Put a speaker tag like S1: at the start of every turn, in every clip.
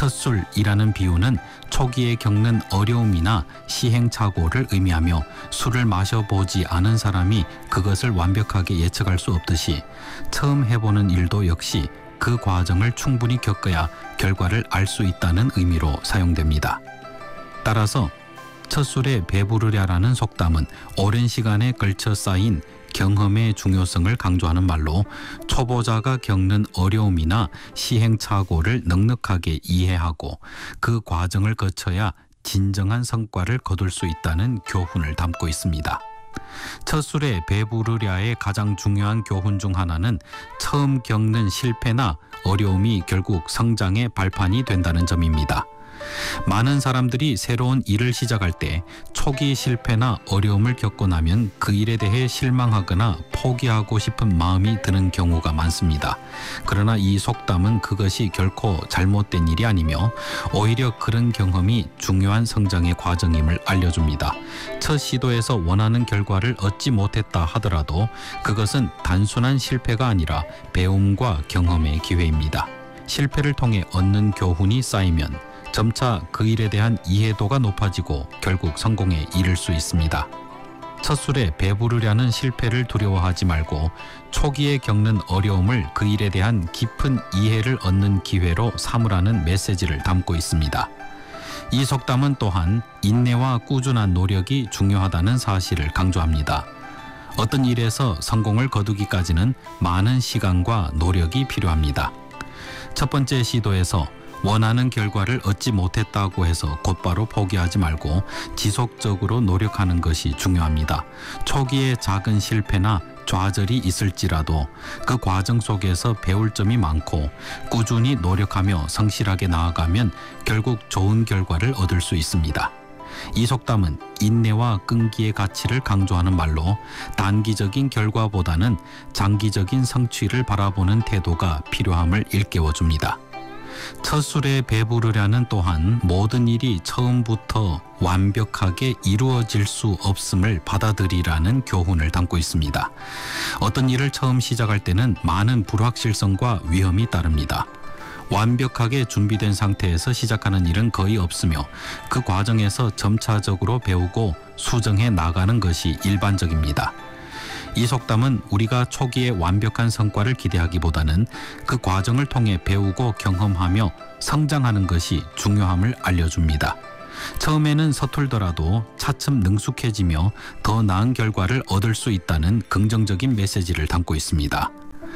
S1: 첫 술이라는 비유는 초기에 겪는 어려움이나 시행착오를 의미하며 술을 마셔보지 않은 사람이 그것을 완벽하게 예측할 수 없듯이 처음 해보는 일도 역시 그 과정을 충분히 겪어야 결과를 알 수 있다는 의미로 사용됩니다. 따라서 첫 술에 배부르랴라는 속담은 오랜 시간에 걸쳐 쌓인 경험의 중요성을 강조하는 말로 초보자가 겪는 어려움이나 시행착오를 넉넉하게 이해하고 그 과정을 거쳐야 진정한 성과를 거둘 수 있다는 교훈을 담고 있습니다. 첫 술에 배부르랴의 가장 중요한 교훈 중 하나는 처음 겪는 실패나 어려움이 결국 성장의 발판이 된다는 점입니다. 많은 사람들이 새로운 일을 시작할 때 초기 실패나 어려움을 겪고 나면 그 일에 대해 실망하거나 포기하고 싶은 마음이 드는 경우가 많습니다. 그러나 이 속담은 그것이 결코 잘못된 일이 아니며 오히려 그런 경험이 중요한 성장의 과정임을 알려줍니다. 첫 시도에서 원하는 결과를 얻지 못했다 하더라도 그것은 단순한 실패가 아니라 배움과 경험의 기회입니다. 실패를 통해 얻는 교훈이 쌓이면 점차 그 일에 대한 이해도가 높아지고 결국 성공에 이를 수 있습니다. 첫 술에 배부르려는 실패를 두려워하지 말고 초기에 겪는 어려움을 그 일에 대한 깊은 이해를 얻는 기회로 삼으라는 메시지를 담고 있습니다. 이 속담은 또한 인내와 꾸준한 노력이 중요하다는 사실을 강조합니다. 어떤 일에서 성공을 거두기까지는 많은 시간과 노력이 필요합니다. 첫 번째 시도에서 원하는 결과를 얻지 못했다고 해서 곧바로 포기하지 말고 지속적으로 노력하는 것이 중요합니다. 초기에 작은 실패나 좌절이 있을지라도 그 과정 속에서 배울 점이 많고 꾸준히 노력하며 성실하게 나아가면 결국 좋은 결과를 얻을 수 있습니다. 이 속담은 인내와 끈기의 가치를 강조하는 말로 단기적인 결과보다는 장기적인 성취를 바라보는 태도가 필요함을 일깨워줍니다. 첫 술에 배부르랴는 또한 모든 일이 처음부터 완벽하게 이루어질 수 없음을 받아들이라는 교훈을 담고 있습니다. 어떤 일을 처음 시작할 때는 많은 불확실성과 위험이 따릅니다. 완벽하게 준비된 상태에서 시작하는 일은 거의 없으며 그 과정에서 점차적으로 배우고 수정해 나가는 것이 일반적입니다. 이 속담은 우리가 초기에 완벽한 성과를 기대하기보다는 그 과정을 통해 배우고 경험하며 성장하는 것이 중요함을 알려줍니다. 처음에는 서툴더라도 차츰 능숙해지며 더 나은 결과를 얻을 수 있다는 긍정적인 메시지를 담고 있습니다.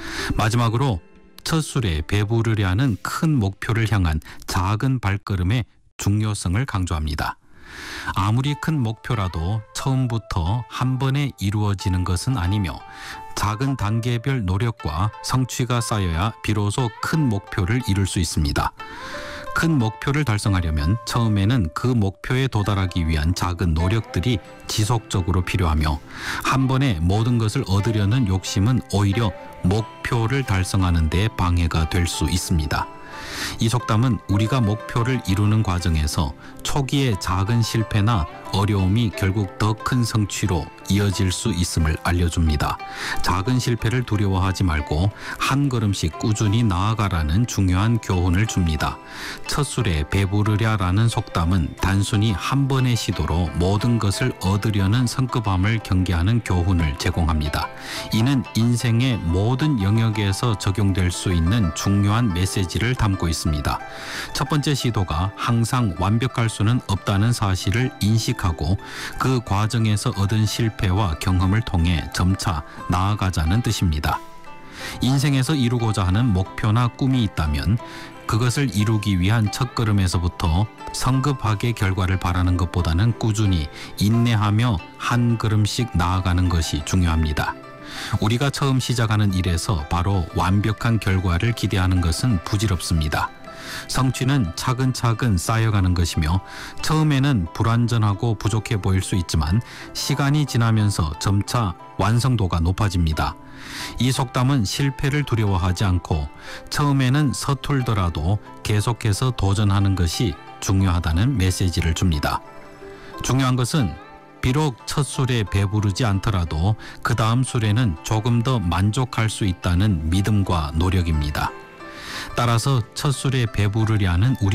S1: 마지막으로 첫 술에 배부르려는 큰 목표를 향한 작은 발걸음의 중요성을 강조합니다. 아무리 큰 목표라도 처음부터 한 번에 이루어지는 것은 아니며 작은 단계별 노력과 성취가 쌓여야 비로소 큰 목표를 이룰 수 있습니다. 큰 목표를 달성하려면 처음에는 그 목표에 도달하기 위한 작은 노력들이 지속적으로 필요하며 한 번에 모든 것을 얻으려는 욕심은 오히려 목표를 달성하는 데 방해가 될 수 있습니다. 이 속담은 우리가 목표를 이루는 과정에서 초기의 작은 실패나 어려움이 결국 더 큰 성취로 이어질 수 있음을 알려줍니다. 작은 실패를 두려워하지 말고 한 걸음씩 꾸준히 나아가라는 중요한 교훈을 줍니다. 첫 술에 배부르랴라는 속담은 단순히 한 번의 시도로 모든 것을 얻으려는 성급함을 경계하는 교훈을 제공합니다. 이는 인생의 모든 영역에서 적용될 수 있는 중요한 메시지를 담고 있습니다. 첫 번째 시도가 항상 완벽할 수는 없다는 사실을 인식하고 그 과정에서 얻은 실패와 경험을 통해 점차 나아가자는 뜻입니다. 인생에서 이루고자 하는 목표나 꿈이 있다면 그것을 이루기 위한 첫걸음에서부터 성급하게 결과를 바라는 것보다는 꾸준히 인내하며 한 걸음씩 나아가는 것이 중요합니다. 우리가 처음 시작하는 일에서 바로 완벽한 결과를 기대하는 것은 부질없습니다. 성취는 차근차근 쌓여가는 것이며 처음에는 불완전하고 부족해 보일 수 있지만 시간이 지나면서 점차 완성도가 높아집니다. 이 속담은 실패를 두려워하지 않고 처음에는 서툴더라도 계속해서 도전하는 것이 중요하다는 메시지를 줍니다. 중요한 것은 비록 첫 술에 배부르지 않더라도 그 다음 술에는 조금 더 만족할 수 있다는 믿음과 노력입니다. 따라서 첫 술에 배부르려는 우리